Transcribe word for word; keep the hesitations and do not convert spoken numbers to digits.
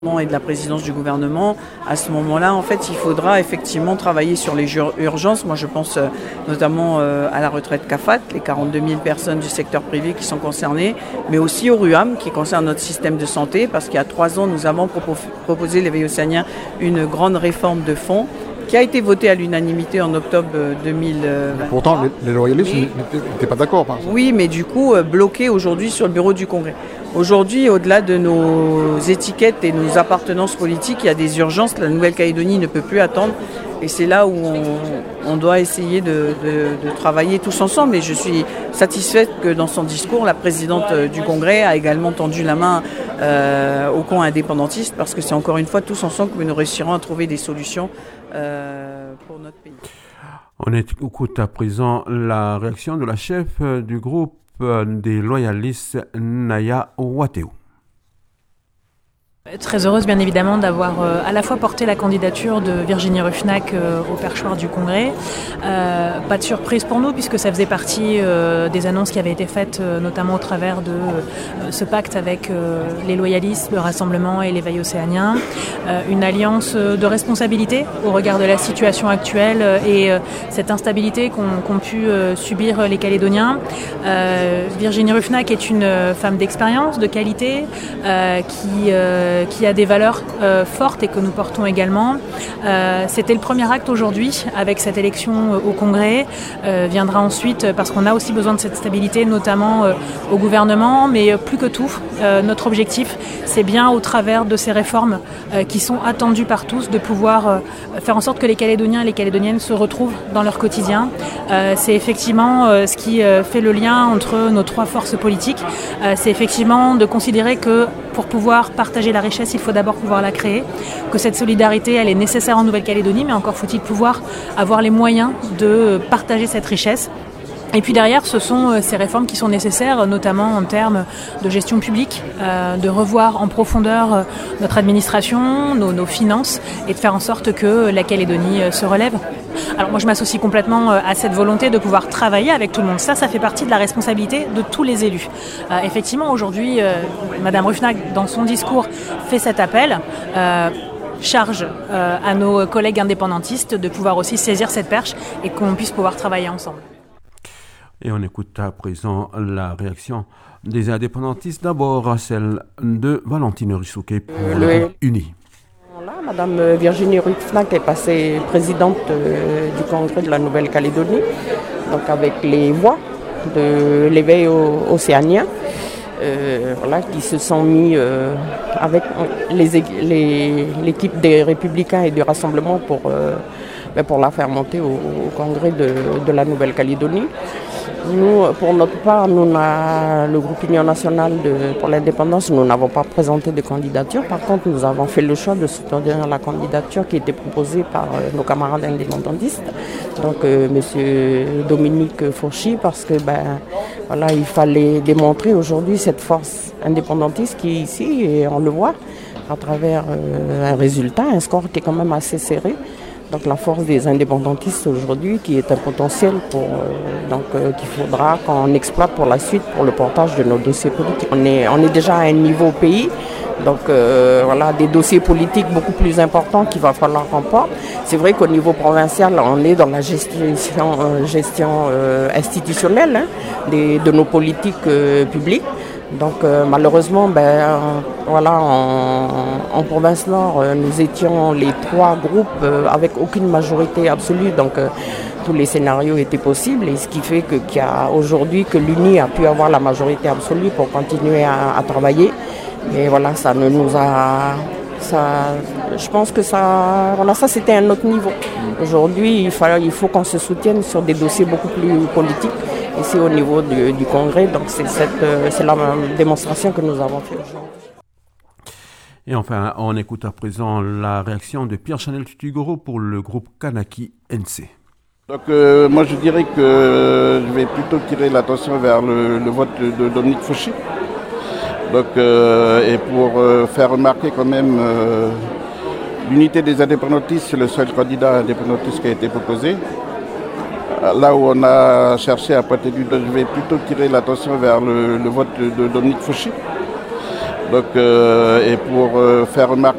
et de la présidence du gouvernement, à ce moment-là, en fait, il faudra effectivement travailler sur les urgences. Moi, je pense euh, notamment euh, à la retraite C A F A T, les quarante-deux mille personnes du secteur privé qui sont concernées, mais aussi au RUAM, qui concerne notre système de santé, parce qu'il y a trois ans, nous avons propos, proposé, l'éveil océanien, une grande réforme de fonds qui a été votée à l'unanimité en octobre deux mille vingt. Pourtant, les, les loyalistes n'étaient pas d'accord. Par exemple. Oui, mais du coup, euh, bloqués aujourd'hui sur le bureau du Congrès. Aujourd'hui, au-delà de nos étiquettes et nos appartenances politiques, il y a des urgences. La Nouvelle-Calédonie ne peut plus attendre. Et c'est là où on, on doit essayer de, de, de travailler tous ensemble. Et je suis satisfaite que dans son discours, la présidente du Congrès a également tendu la main euh, au camp indépendantiste, parce que c'est encore une fois tous ensemble que nous réussirons à trouver des solutions euh, pour notre pays. On écoute à présent la réaction de la chef du groupe des loyalistes, Naya Wateou. Très heureuse bien évidemment d'avoir euh, à la fois porté la candidature de Virginie Ruffnack euh, au perchoir du Congrès. Euh, pas de surprise pour nous puisque ça faisait partie euh, des annonces qui avaient été faites euh, notamment au travers de euh, ce pacte avec euh, les loyalistes, le Rassemblement et l'éveil océanien. Euh, une alliance de responsabilité au regard de la situation actuelle euh, et euh, cette instabilité qu'ont, qu'ont pu euh, subir les Calédoniens. Euh, Virginie Ruffnack est une femme d'expérience, de qualité, euh, qui euh, qui a des valeurs euh, fortes et que nous portons également. Euh, c'était le premier acte aujourd'hui avec cette élection euh, au Congrès. Euh, viendra ensuite, parce qu'on a aussi besoin de cette stabilité, notamment euh, au gouvernement, mais euh, plus que tout, euh, notre objectif, c'est bien au travers de ces réformes euh, qui sont attendues par tous, de pouvoir euh, faire en sorte que les Calédoniens et les Calédoniennes se retrouvent dans leur quotidien. Euh, c'est effectivement euh, ce qui euh, fait le lien entre nos trois forces politiques. Euh, c'est effectivement de considérer que pour pouvoir partager la richesse, il faut d'abord pouvoir la créer, que cette solidarité, elle est nécessaire en Nouvelle-Calédonie, mais encore faut-il pouvoir avoir les moyens de partager cette richesse. Et puis derrière, ce sont ces réformes qui sont nécessaires, notamment en termes de gestion publique, euh, de revoir en profondeur notre administration, nos, nos finances, et de faire en sorte que la Calédonie se relève. Alors moi je m'associe complètement à cette volonté de pouvoir travailler avec tout le monde. Ça, ça fait partie de la responsabilité de tous les élus. Euh, effectivement, aujourd'hui, euh, Madame Ruffnack, dans son discours, fait cet appel. Euh, charge euh, à nos collègues indépendantistes de pouvoir aussi saisir cette perche et qu'on puisse pouvoir travailler ensemble. Et on écoute à présent la réaction des indépendantistes. D'abord celle de Valentine Rissouquet pour euh, le groupe Uni. Là, Madame Virginie Ruffnack est passée présidente euh, du Congrès de la Nouvelle-Calédonie, donc avec les voix de l'éveil océanien, euh, voilà, qui se sont mis euh, avec les, les, l'équipe des Républicains et du Rassemblement pour, euh, pour la faire monter au, au Congrès de, de la Nouvelle-Calédonie. Nous, pour notre part, nous le groupe Union nationale de, pour l'indépendance, nous n'avons pas présenté de candidature. Par contre, nous avons fait le choix de soutenir la candidature qui était proposée par euh, nos camarades indépendantistes, donc euh, M. Dominique Fourchy, parce que ben, voilà, il fallait démontrer aujourd'hui cette force indépendantiste qui est ici, et on le voit à travers euh, un résultat, un score qui est quand même assez serré. Donc la force des indépendantistes aujourd'hui, qui est un potentiel pour, euh, donc, euh, qu'il faudra qu'on exploite pour la suite pour le portage de nos dossiers politiques. On est, on est déjà à un niveau pays, donc euh, voilà, des dossiers politiques beaucoup plus importants qu'il va falloir qu'on porte. C'est vrai qu'au niveau provincial, on est dans la gestion, euh, gestion euh, institutionnelle hein, des, de nos politiques euh, publiques. Donc euh, malheureusement, ben, euh, voilà, en, en province nord, euh, nous étions les trois groupes euh, avec aucune majorité absolue, donc euh, tous les scénarios étaient possibles, et ce qui fait que, qu'il y a aujourd'hui que l'Uni a pu avoir la majorité absolue pour continuer à, à travailler. Mais voilà, ça ne nous a... Ça, je pense que ça, voilà, ça c'était un autre niveau. Aujourd'hui, il faut, il faut qu'on se soutienne sur des dossiers beaucoup plus politiques. Ici au niveau du, du Congrès, donc c'est, cette, c'est la démonstration que nous avons fait aujourd'hui. Et enfin, on écoute à présent la réaction de Pierre-Chanel Tutugoro pour le groupe Kanaki N C. Donc euh, moi je dirais que euh, je vais plutôt tirer l'attention vers le, le vote de, de Dominique Fourchy. Donc, euh, et pour euh, faire remarquer quand même euh, l'unité des indépendantistes, c'est le seul candidat indépendantiste qui a été proposé. Là où on a cherché à pointer du doigt, je vais plutôt tirer l'attention vers le, le vote de, de Dominique Fourchy. Donc, euh, et pour euh, faire remarquer